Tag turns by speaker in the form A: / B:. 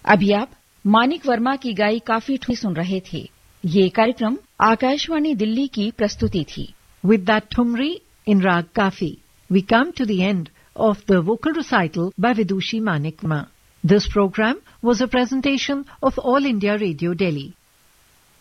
A: अभी आप मानिक वर्मा की गाई काफी ठुमरी सुन रहे थे। ये कार्यक्रम आकाशवाणी दिल्ली की प्रस्तुति थी।
B: With that Thumri in Rag Kafi, we come to the end of the vocal recital by Vidushi Manik Verma. This program was a presentation of All India Radio Delhi.